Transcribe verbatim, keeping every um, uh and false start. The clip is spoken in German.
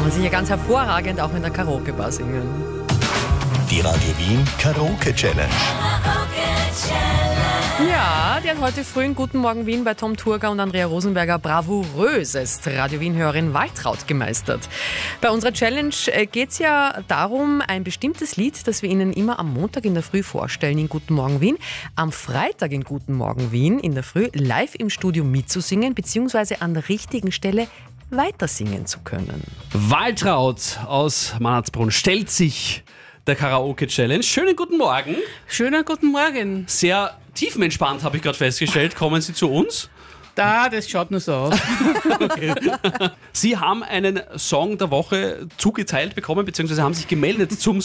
kann man sicher ganz hervorragend auch in der Karaoke-Bar singen. Die Radio Wien Karaoke Challenge. Ja, die hat heute früh in Guten Morgen Wien bei Tom Thurgau und Andrea Rosenberger bravourösest Radio Wien-Hörerin Waltraud gemeistert. Bei unserer Challenge geht es ja darum, ein bestimmtes Lied, das wir Ihnen immer am Montag in der Früh vorstellen in Guten Morgen Wien, am Freitag in Guten Morgen Wien in der Früh live im Studio mitzusingen bzw. an der richtigen Stelle weitersingen zu können. Waltraud aus Mannertsbrunn stellt sich der Karaoke-Challenge. Schönen guten Morgen. Schönen guten Morgen. Sehr tiefenentspannt, habe ich gerade festgestellt. Kommen Sie zu uns? Da, das schaut nur so aus. Okay. Sie haben einen Song der Woche zugeteilt bekommen, beziehungsweise haben sich gemeldet zum